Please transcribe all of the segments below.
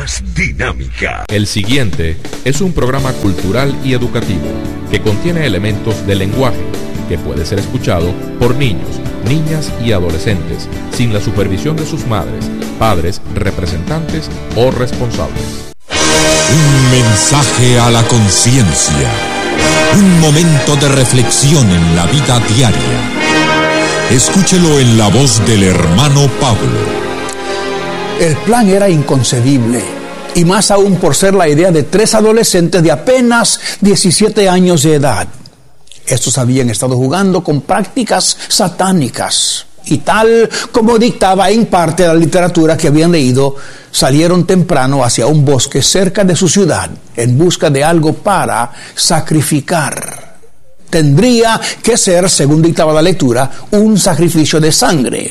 más dinámica. El siguiente es un programa cultural y educativo que contiene elementos de lenguaje que puede ser escuchado por niños, niñas y adolescentes sin la supervisión de sus madres, padres, representantes o responsables. Un mensaje a la conciencia. Un momento de reflexión en la vida diaria. Escúchelo en la voz del hermano Pablo. El plan era inconcebible, y más aún por ser la idea de 3 adolescentes de apenas 17 años de edad. Estos habían estado jugando con prácticas satánicas, y tal como dictaba en parte la literatura que habían leído, salieron temprano hacia un bosque cerca de su ciudad en busca de algo para sacrificar. Tendría que ser, según dictaba la lectura, un sacrificio de sangre.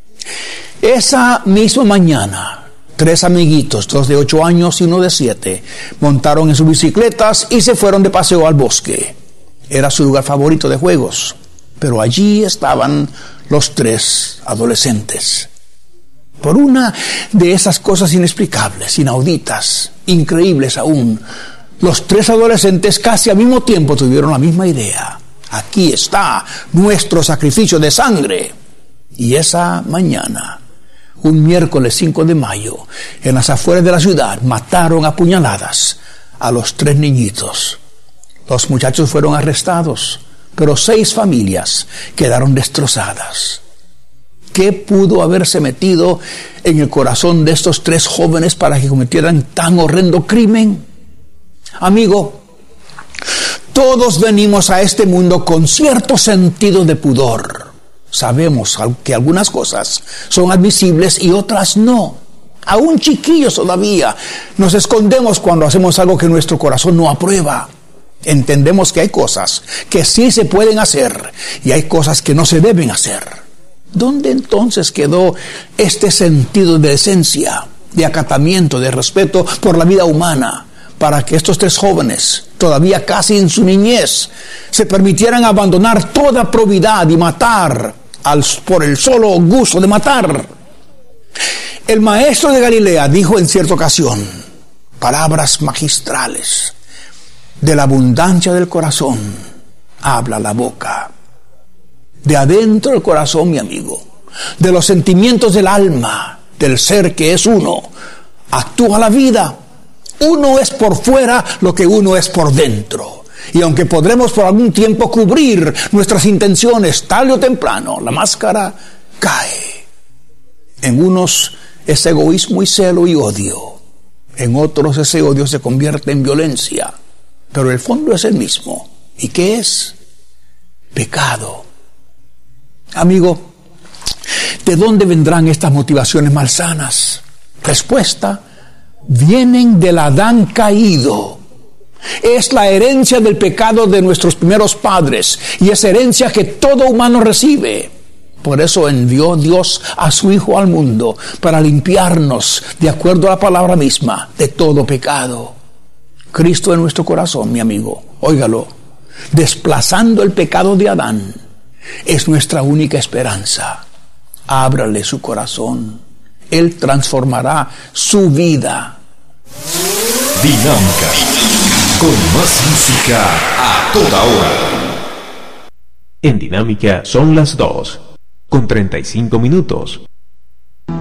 Esa misma mañana, 3 amiguitos, 2 de 8 años y 1 de 7, montaron en sus bicicletas y se fueron de paseo al bosque. Era su lugar favorito de juegos, pero allí estaban los 3 adolescentes. Por una de esas cosas inexplicables, inauditas, increíbles aún, los 3 adolescentes casi al mismo tiempo tuvieron la misma idea. Aquí está nuestro sacrificio de sangre. Y esa mañana, un miércoles 5 de mayo, en las afueras de la ciudad, mataron a puñaladas a los 3 niñitos. Los muchachos fueron arrestados, pero 6 familias quedaron destrozadas. ¿Qué pudo haberse metido en el corazón de estos 3 jóvenes para que cometieran tan horrendo crimen? Amigo, todos venimos a este mundo con cierto sentido de pudor. Sabemos que algunas cosas son admisibles y otras no. Aún chiquillos todavía nos escondemos cuando hacemos algo que nuestro corazón no aprueba. Entendemos que hay cosas que sí se pueden hacer y hay cosas que no se deben hacer. ¿Dónde entonces quedó este sentido de decencia, de acatamiento, de respeto por la vida humana, para que estos 3 jóvenes, todavía casi en su niñez, se permitieran abandonar toda probidad y matar por el solo gusto de matar? El maestro de Galilea dijo en cierta ocasión palabras magistrales: de la abundancia del corazón habla la boca. De adentro del corazón, mi amigo, de los sentimientos del alma, del ser que es uno, actúa la vida. Uno es por fuera lo que uno es por dentro. Y aunque podremos por algún tiempo cubrir nuestras intenciones, tarde o temprano, la máscara cae. En unos es egoísmo y celo y odio. En otros ese odio se convierte en violencia. Pero el fondo es el mismo. ¿Y qué es? Pecado. Amigo, ¿de dónde vendrán estas motivaciones malsanas? Respuesta: vienen del Adán caído. Es la herencia del pecado de nuestros primeros padres, y es herencia que todo humano recibe. Por eso envió Dios a su Hijo al mundo, para limpiarnos, de acuerdo a la palabra misma, de todo pecado. Cristo en nuestro corazón, mi amigo, óigalo, desplazando el pecado de Adán, es nuestra única esperanza. Ábrale su corazón. Él transformará su vida. Dinámica, con más música a toda hora. En Dinámica son las 2:35.